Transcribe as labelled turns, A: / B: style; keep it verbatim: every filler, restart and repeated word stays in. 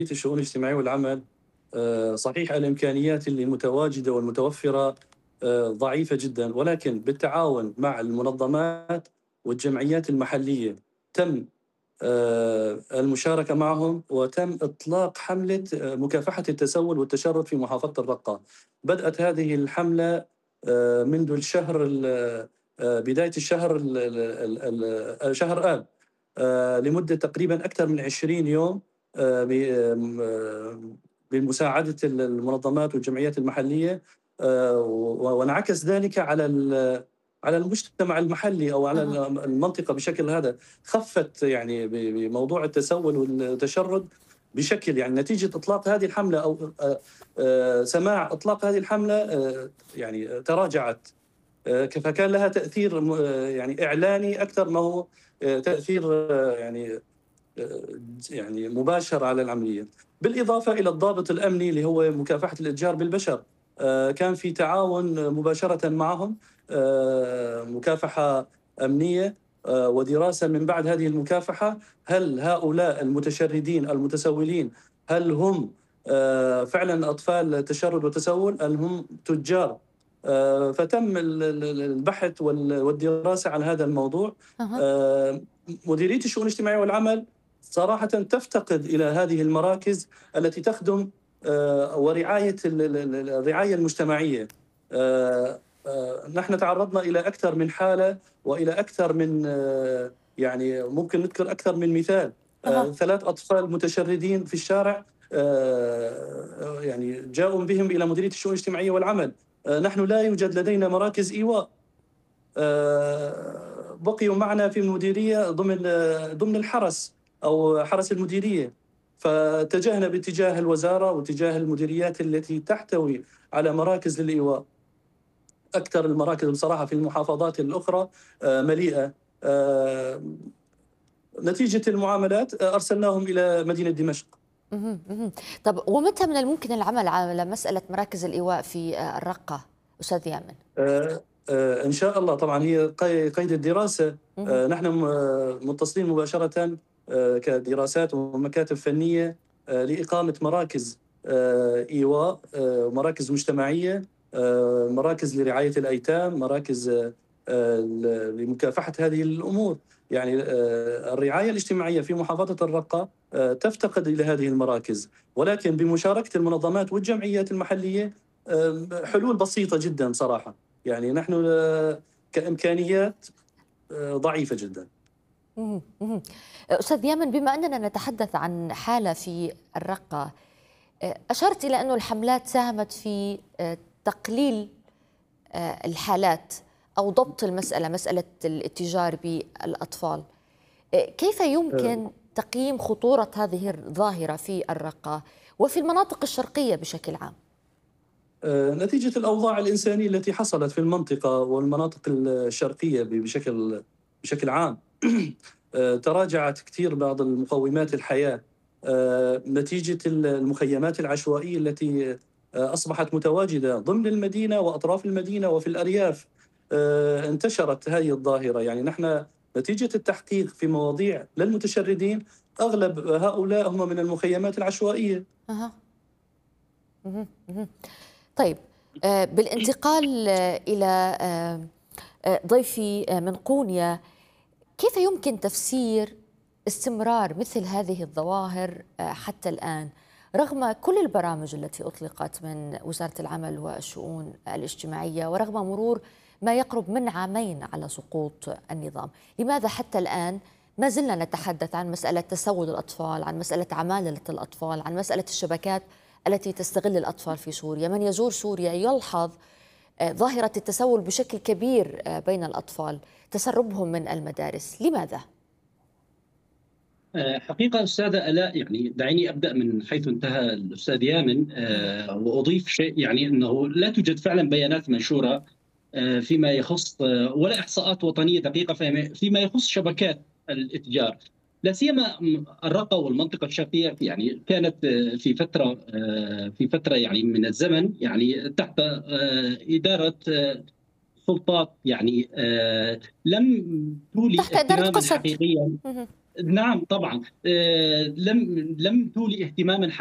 A: الشؤون الاجتماعية والعمل. آه، صحيح الإمكانيات اللي متواجدة والمتوفرة آه، ضعيفة جدا، ولكن بالتعاون مع المنظمات والجمعيات المحلية تم آه، المشاركة معهم، وتم إطلاق حملة آه، مكافحة التسول والتشرد في محافظة الرقة. بدأت هذه الحملة آه، منذ الشهر ال- آه، بداية الشهر ال- ال- ال- ال- شهر آب، آه، لمدة تقريبا أكثر من عشرين يوم، آه، ب- آه، بمساعدة المنظمات والجمعيات المحلية. آه، و- وانعكس ذلك على ال- على المجتمع المحلي أو على
B: أها.
A: المنطقة بشكل هذا. خفت يعني ب- بموضوع التسول والتشرد بشكل، يعني نتيجة إطلاق هذه الحملة أو آه، آه، سماع إطلاق هذه الحملة، آه، يعني تراجعت. آه، فكان لها تأثير م- آه، يعني إعلاني أكثر ما هو آه، تأثير آه، يعني آه، يعني مباشر على العملية. بالإضافة إلى الضابط الأمني اللي هو مكافحة الإتجار بالبشر، آه، كان في تعاون مباشرة معهم، آه، مكافحة أمنية، آه، ودراسة من بعد هذه المكافحة. هل هؤلاء المتشردين المتسولين هل هم آه، فعلا أطفال تشرد وتسول أم هم تجار؟ آه، فتم ال- ال- البحث وال- والدراسة عن هذا الموضوع.
B: أها.
A: آه، مديرية الشؤون الاجتماعية والعمل صراحةً تفتقد إلى هذه المراكز التي تخدم آآ ورعاية ال ال ال الرعاية المجتمعية. آآ آآ نحن تعرضنا إلى أكثر من حالة وإلى أكثر من آه، يعني ممكن نذكر أكثر من مثال. آآ
B: أها.
A: ثلاث أطفال متشردين في الشارع، آآ يعني جاءوا بهم إلى مديرية الشؤون الاجتماعية والعمل. آآ نحن لا يوجد لدينا مراكز إيواء. آه، بقيوا معنا في المديرية ضمن آه، ضمن الحرس أو حرس المديرية. فاتجهنا باتجاه الوزارة واتجاه المديريات التي تحتوي على مراكز للإيواء. أكثر المراكز بصراحة في المحافظات الأخرى آه، مليئة. آه، نتيجة المعاملات آه، أرسلناهم إلى مدينة دمشق.
B: اهم. اهم. طب ومتى من الممكن العمل على مسألة مراكز الإيواء في آه، الرقة أستاذ يامن؟
A: آه، آه، إن شاء الله. طبعا هي قي- قيد الدراسة.
B: اهم.
A: آه، نحن م- آه، متصلين مباشرة آه، كدراسات ومكاتب فنية آه، لإقامة مراكز آه، إيواء، آه، مراكز مجتمعية، آه، مراكز لرعاية الأيتام، مراكز آه، آه، ل- لمكافحة هذه الأمور. يعني آه، الرعاية الاجتماعية في محافظة الرقة آه، تفتقد إلى هذه المراكز، ولكن بمشاركة المنظمات والجمعيات المحلية آه، حلول بسيطة جدا صراحة. يعني نحن آه، كإمكانيات آه، ضعيفة جدا.
B: اهم. اهم. أستاذ يامن، بما أننا نتحدث عن حالة في الرقة، آه، أشرت إلى أنه الحملات ساهمت في آه، تقليل آه، الحالات أو ضبط المسألة، مسألة الاتجار بالأطفال. آه، كيف
A: آه،
B: يمكن تقييم خطورة هذه الظاهرة في الرقة وفي المناطق الشرقية بشكل عام؟
A: آه، نتيجة الأوضاع الإنسانية التي حصلت في المنطقة والمناطق الشرقية بشكل بشكل عام. آه، تراجعت كثير بعض المقومات الحياة آه، نتيجة المخيمات العشوائية التي آه، أصبحت متواجدة ضمن المدينة وأطراف المدينة وفي الأرياف. آه، انتشرت هذه الظاهرة. يعني نحن نتيجة التحقيق في مواضيع للمتشردين، أغلب هؤلاء هم من المخيمات العشوائية.
B: أها. مهم. مهم. طيب، آه، بالانتقال آه، إلى آه، آه، ضيفي آه، من قونيا، كيف يمكن تفسير استمرار مثل هذه الظواهر آه، حتى الآن رغم كل البرامج التي أطلقت من وزارة العمل والشؤون الاجتماعية ورغم مرور ما يقرب من عامين على سقوط النظام؟ لماذا حتى الآن ما زلنا نتحدث عن مسألة تسول الأطفال، عن مسألة عمالة الأطفال، عن مسألة الشبكات التي تستغل الأطفال في سوريا؟ من يزور سوريا يلحظ آه، ظاهرة التسول بشكل كبير آه، بين الأطفال، تسربهم من المدارس. لماذا؟
C: آه، حقيقة أستاذة آلاء، يعني دعيني أبدأ من حيث انتهى الأستاذ يامن،
B: مهم.
C: آه، وأضيف شيء، يعني أنه لا توجد فعلا بيانات منشورة آه، فيما يخص آه، ولا إحصاءات وطنية دقيقة فيما فيما يخص شبكات الإتجار، لا سيما الرقة والمنطقة الشرقية. يعني كانت آه، في فترة آه، في فترة يعني من الزمن، يعني تحت آه، إدارة آه، سلطات يعني آه، لم تولي
B: تحت إدارة
C: اهتماما
B: قسد.
C: حقيقيا.
B: مهم.
C: نعم طبعا، لم لم تولي اهتماما